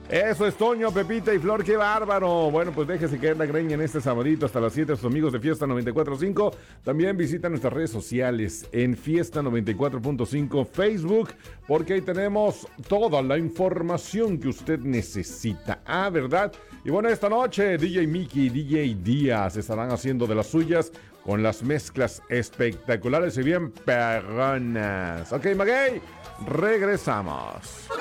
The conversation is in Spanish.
Eso es Toño, Pepita y Flor, qué bárbaro. Bueno, pues déjese caer la greña en este sabadito hasta las 7 a sus amigos de Fiesta 94.5. También visita nuestras redes sociales en Fiesta 94.5 Facebook, porque ahí tenemos toda la información que usted necesita. Ah, ¿verdad? Y bueno, esta noche DJ Mickey y DJ Díaz estarán haciendo de las suyas con las mezclas espectaculares y bien perronas. Ok, Maguey, regresamos.